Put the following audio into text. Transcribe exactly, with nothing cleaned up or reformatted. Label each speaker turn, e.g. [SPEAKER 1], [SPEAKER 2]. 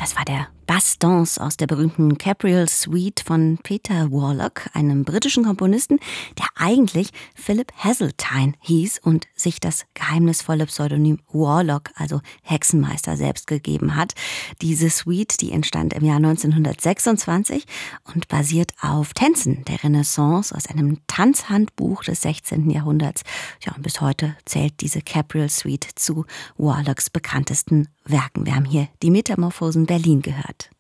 [SPEAKER 1] Das war der Basse-Danse aus der berühmten Capriol Suite von Peter Warlock, einem britischen Komponisten, der eigentlich Philip Heseltine hieß und sich das geheimnisvolle Pseudonym Warlock, also Hexenmeister, selbst gegeben hat. Diese Suite, die entstand im Jahr neunzehnhundertsechsundzwanzig und basiert auf Tänzen der Renaissance aus einem Tanzhandbuch des sechzehnten Jahrhunderts. Ja, und bis heute zählt diese Capriol Suite zu Warlocks bekanntesten Werken. Wir haben hier die Metamorphosen Berlin gehört.